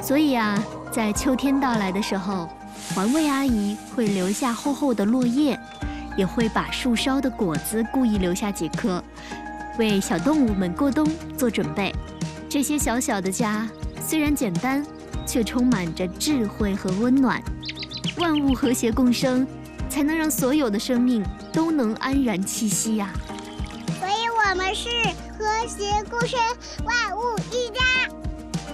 所以啊，在秋天到来的时候，环卫阿姨会留下厚厚的落叶，也会把树梢的果子故意留下几颗，为小动物们过冬做准备。这些小小的家虽然简单，却充满着智慧和温暖。万物和谐共生，才能让所有的生命都能安然栖息呀。 所以我们是和谐共生，万物一家。